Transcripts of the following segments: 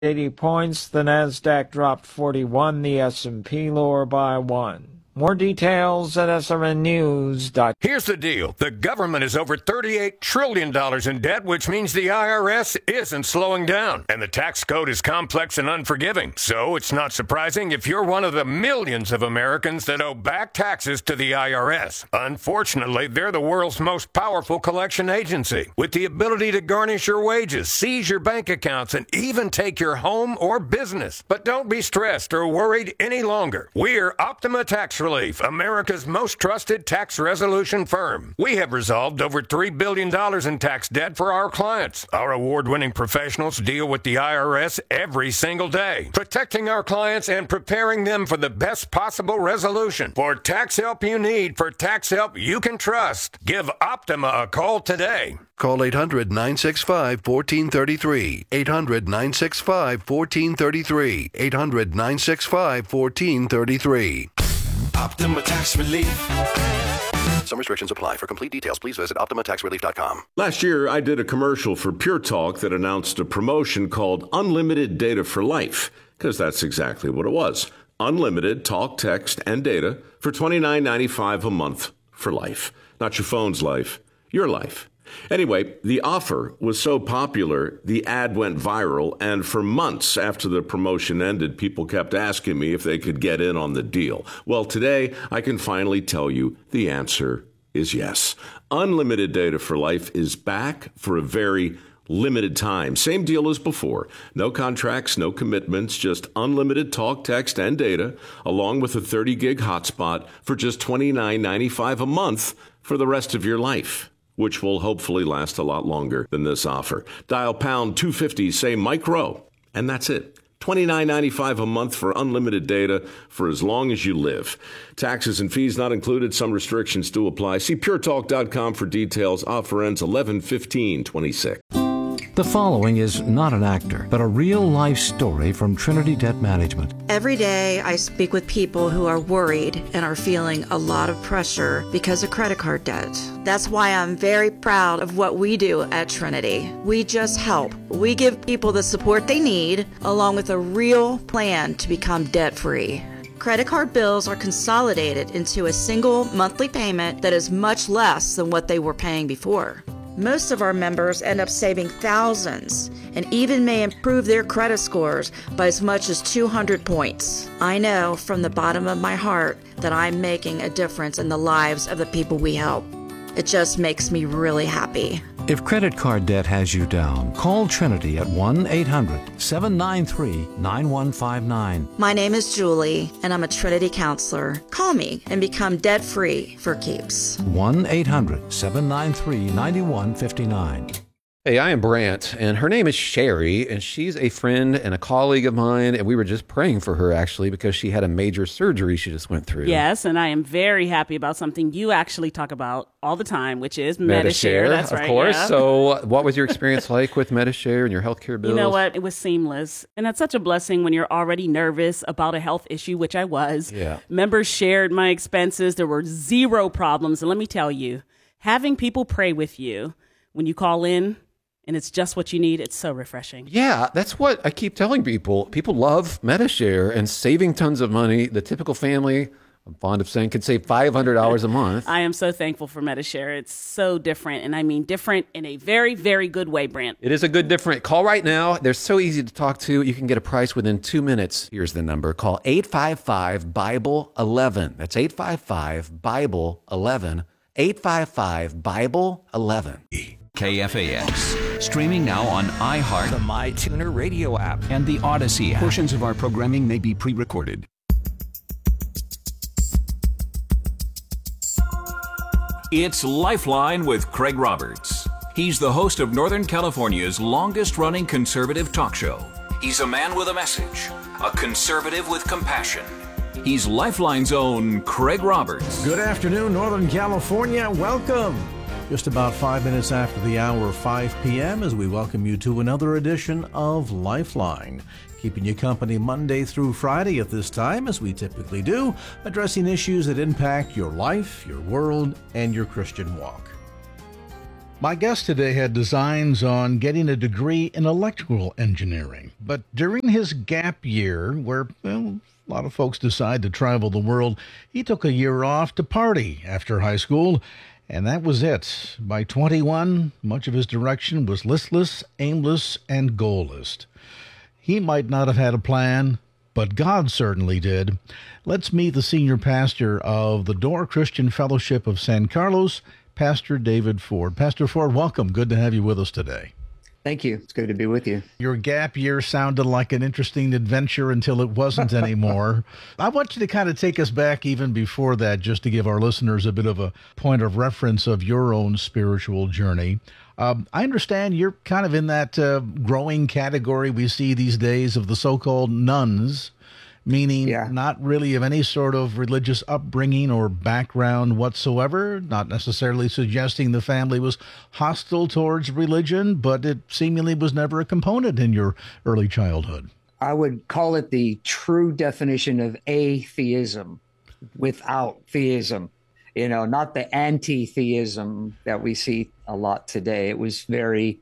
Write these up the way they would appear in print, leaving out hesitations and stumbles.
80 points. The Nasdaq dropped 41. The S&P lower by 1. More details at srnnews.com. Here's the deal. The government is over $38 trillion in debt, which means the IRS isn't slowing down. And the tax code is complex and unforgiving. So it's not surprising if you're one of the millions of Americans that owe back taxes to the IRS. Unfortunately, they're the world's most powerful collection agency, with the ability to garnish your wages, seize your bank accounts, and even take your home or business. But don't be stressed or worried any longer. We're Optima Tax Relief, America's most trusted tax resolution firm. We have resolved over $3 billion in tax debt for our clients. Our award-winning professionals deal with the IRS every single day, protecting our clients and preparing them for the best possible resolution. For tax help you need, for tax help you can trust, give Optima a call today. Call 800-965-1433. 800-965-1433. 800-965-1433. Optima Tax Relief. Some restrictions apply. For complete details, please visit OptimaTaxRelief.com. Last year, I did a commercial for Pure Talk that announced a promotion called Unlimited Data for Life, because that's exactly what it was. Unlimited talk, text, and data for $29.95 a month for life. Not your phone's life, your life. Anyway, the offer was so popular, the ad went viral, and for months after the promotion ended, people kept asking me if they could get in on the deal. Well, today, I can finally tell you the answer is yes. Unlimited Data for Life is back for a very limited time. Same deal as before. No contracts, no commitments, just unlimited talk, text, and data, along with a 30-gig hotspot for just $29.95 a month for the rest of your life, which will hopefully last a lot longer than this offer. Dial pound 250, say micro, and that's it. $29.95 a month for unlimited data for as long as you live. Taxes and fees not included. Some restrictions do apply. See puretalk.com for details. Offer ends 11/15/26. The following is not an actor, but a real-life story from Trinity Debt Management. Every day I speak with people who are worried and are feeling a lot of pressure because of credit card debt. That's why I'm very proud of what we do at Trinity. We just help. We give people the support they need, along with a real plan to become debt-free. Credit card bills are consolidated into a single monthly payment that is much less than what they were paying before. Most of our members end up saving thousands and even may improve their credit scores by as much as 200 points. I know from the bottom of my heart that I'm making a difference in the lives of the people we help. It just makes me really happy. If credit card debt has you down, call Trinity at 1-800-793-9159. My name is Julie, and I'm a Trinity counselor. Call me and become debt-free for keeps. 1-800-793-9159. Hey, I am Brant, and her name is Sherry, and she's a friend and a colleague of mine, and we were just praying for her, actually, because she had a major surgery she just went through. Yes, and I am very happy about something you actually talk about all the time, which is Medi-Share. That's right, of course. Yeah. So what was your experience like with Medi-Share and your healthcare bills? You know what? It was seamless, and that's such a blessing when you're already nervous about a health issue, which I was. Yeah. Members shared my expenses. There were zero problems, and let me tell you, having people pray with you when you call in, and it's just what you need, it's so refreshing. Yeah, that's what I keep telling people. People love Medi-Share and saving tons of money. The typical family, I'm fond of saying, could save $500 a month. I am so thankful for Medi-Share. It's so different, and I mean different in a very, very good way, Brant. It is a good different. Call right now. They're so easy to talk to. You can get a price within 2 minutes. Here's the number. Call 855-BIBLE-11. That's 855-BIBLE-11. 855-BIBLE-11. KFAX. Streaming now on iHeart, the MyTuner radio app, and the Odyssey app. Portions of our programming may be pre-recorded. It's Lifeline with Craig Roberts. He's the host of Northern California's longest-running conservative talk show. He's a man with a message, a conservative with compassion. He's Lifeline's own Craig Roberts. Good afternoon, Northern California. Welcome. Just about 5 minutes after the hour of 5 p.m. as we welcome you to another edition of Lifeline. Keeping you company Monday through Friday at this time, as we typically do, addressing issues that impact your life, your world, and your Christian walk. My guest today had designs on getting a degree in electrical engineering, but during his gap year, where a lot of folks decide to travel the world, he took a year off to party after high school, and that was it. By 21, much of his direction was listless, aimless, and goalless. He might not have had a plan, but God certainly did. Let's meet the senior pastor of the Door Christian Fellowship of San Carlos, Pastor David Ford. Pastor Ford, welcome. Good to have you with us today. Thank you. It's good to be with you. Your gap year sounded like an interesting adventure until it wasn't anymore. I want you to kind of take us back even before that, just to give our listeners a bit of a point of reference of your own spiritual journey. I understand you're kind of in that growing category we see these days of the so-called nuns, meaning not really of any sort of religious upbringing or background whatsoever, not necessarily suggesting the family was hostile towards religion, but it seemingly was never a component in your early childhood. I would call it the true definition of atheism without theism, not the anti-theism that we see a lot today. It was very,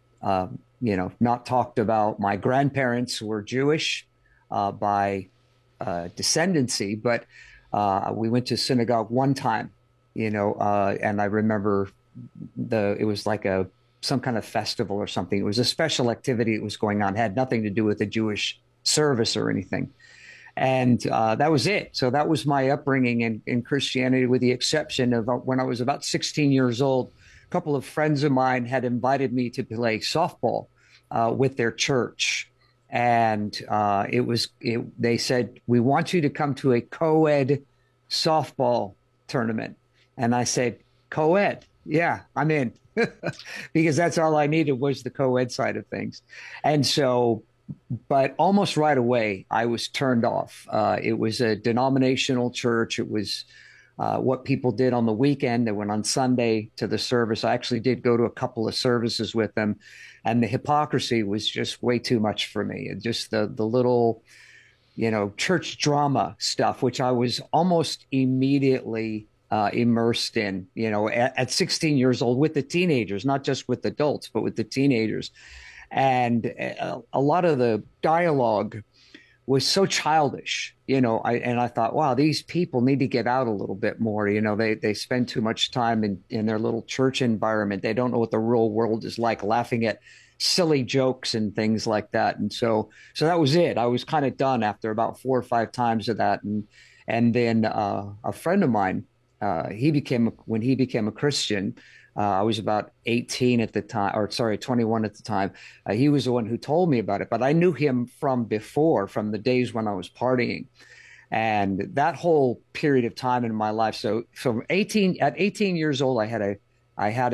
not talked about. My grandparents were Jewish by descendancy, but we went to synagogue one time, and I remember it was like some kind of festival or something. It was a special activity that was going on, had nothing to do with a Jewish service or anything. And that was it. So that was my upbringing in Christianity, with the exception of when I was about 16 years old, a couple of friends of mine had invited me to play softball with their church. And they said, "We want you to come to a co-ed softball tournament." And I said, "Co-ed? Yeah, I'm in." Because that's all I needed was the co-ed side of things. And so, but almost right away, I was turned off. It was a denominational church. It was what people did on the weekend. They went on Sunday to the service. I actually did go to a couple of services with them. And the hypocrisy was just way too much for me. And just the little, church drama stuff, which I was almost immediately immersed in, at 16 years old with the teenagers, not just with adults, but with the teenagers. And a lot of the dialogue was so childish, and I thought, wow, these people need to get out a little bit more. They spend too much time in their little church environment. They don't know what the real world is like, laughing at silly jokes and things like that. And so that was it. I was kind of done after about 4 or 5 times of that. And then a friend of mine, when he became a Christian, I was about 18 at the time, 21 at the time. He was the one who told me about it, but I knew him from the days when I was partying, and that whole period of time in my life. So at 18 years old, I had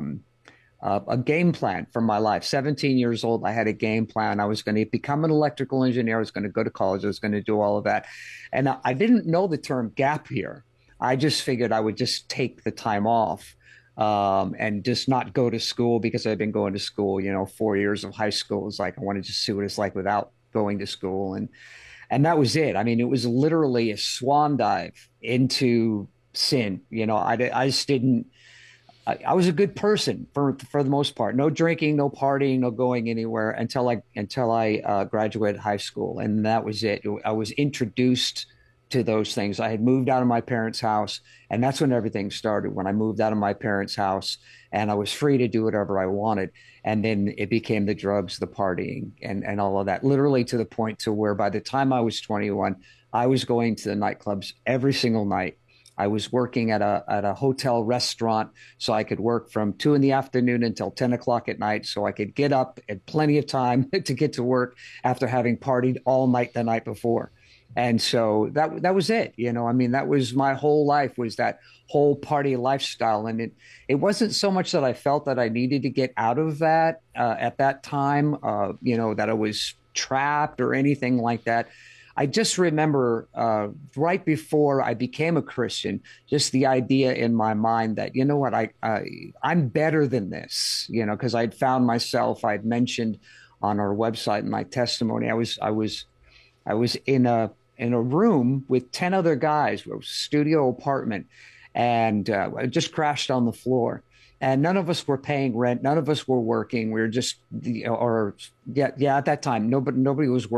a game plan for my life. 17 years old, I had a game plan. I was going to become an electrical engineer. I was going to go to college. I was going to do all of that. And I didn't know the term gap year. I just figured I would just take the time off. And just not go to school, because I've been going to school, 4 years of high school. It's like, I wanted to see what it's like without going to school. And that was it. I mean, it was literally a swan dive into sin. I just didn't, I was a good person for the most part. No drinking, no partying, no going anywhere until I graduated high school. And that was it. I was introduced to those things. I had moved out of my parents' house, and that's when everything started, when I moved out of my parents' house and I was free to do whatever I wanted. And then it became the drugs, the partying, and all of that, literally to the point to where by the time I was 21, I was going to the nightclubs every single night. I was working at a hotel restaurant, so I could work from 2 p.m. until 10 o'clock at night, so I could get up at plenty of time to get to work after having partied all night the night before. And so that was it. That was my whole life, was that whole party lifestyle. And it wasn't so much that I felt that I needed to get out of that at that time, that I was trapped or anything like that. I just remember right before I became a Christian, just the idea in my mind that, I'm better than this, because I'd found myself, I'd mentioned on our website in my testimony, I was in a room with 10 other guys, a studio apartment, and I just crashed on the floor. And none of us were paying rent. None of us were working. We were just, at that time, nobody was working.